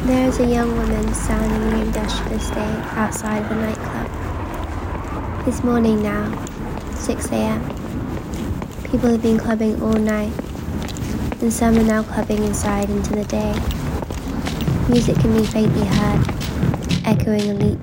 There is a young woman standing in the industrial estate outside of a nightclub. It's morning now, 6 a.m. People have been clubbing all night, and some are now clubbing inside into the day. Music can be faintly heard, echoing a